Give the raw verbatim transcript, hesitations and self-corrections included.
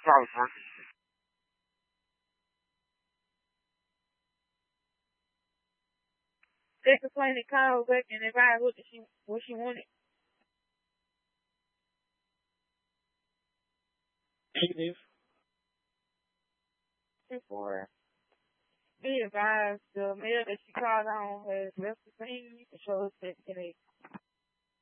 cipher. They complained and called back and advised what she what she wanted. Negative. Before be advised the mail that she called on has left the scene and shows that